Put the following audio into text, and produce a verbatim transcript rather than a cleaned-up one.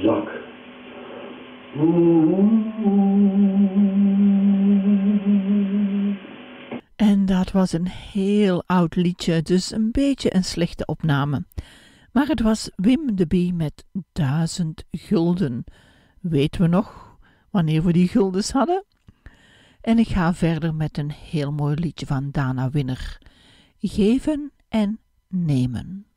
zak. En dat was een heel oud liedje, dus een beetje een slechte opname. Maar het was Wim de Bie met duizend gulden. Weten we nog wanneer we die guldens hadden? En ik ga verder met een heel mooi liedje van Dana Winner. Geven en nemen.